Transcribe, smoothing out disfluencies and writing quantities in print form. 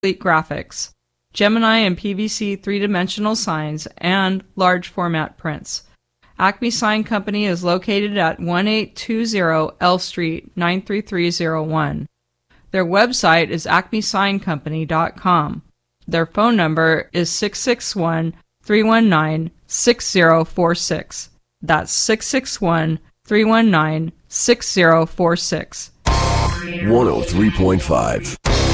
graphics, Gemini and PVC three-dimensional signs, and large format prints. Acme Sign Company is located at 1820 L Street, 93301. Their website is acmesigncompany.com. Their phone number is 661-319-6046. That's 661-319-6046. 103.5